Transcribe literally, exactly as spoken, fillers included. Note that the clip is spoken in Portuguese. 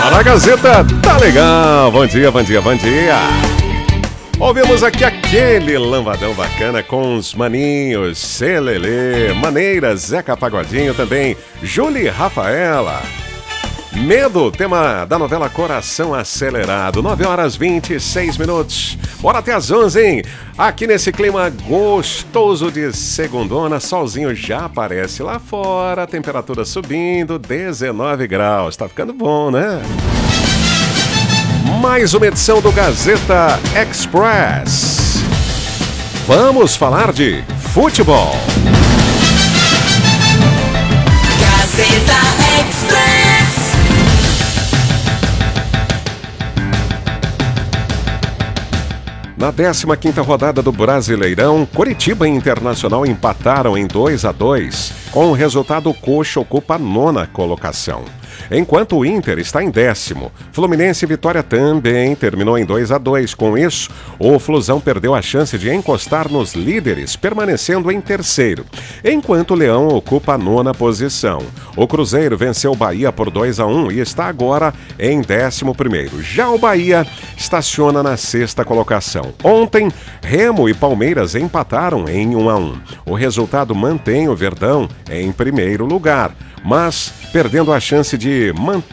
Fala, Gazeta, tá legal. Bom dia, bom dia, bom dia. Ouvimos aqui aquele lambadão bacana com os maninhos, Celelê, Maneira, Zeca Pagodinho também, Júlia e Rafaela. Medo, tema da novela Coração Acelerado, nove horas e vinte e seis minutos. Bora até as onze, hein? Aqui nesse clima gostoso de segundona, solzinho já aparece lá fora, temperatura subindo, dezenove graus. Tá ficando bom, né? Mais uma edição do Gazeta Express. Vamos falar de futebol. Gazeta Express. Na décima quinta rodada do Brasileirão, Coritiba e Internacional empataram em dois a dois. Com o resultado, o Coxa ocupa a nona colocação. Enquanto o Inter está em décimo, Fluminense e Vitória também terminou em dois a dois. Com isso, o Flusão perdeu a chance de encostar nos líderes, permanecendo em terceiro. Enquanto o Leão ocupa a nona posição. O Cruzeiro venceu o Bahia por dois a um e está agora em décimo primeiro. Já o Bahia estaciona na sexta colocação. Ontem, Remo e Palmeiras empataram em um a um. O resultado mantém o Verdão em primeiro lugar, mas perdendo a chance de manter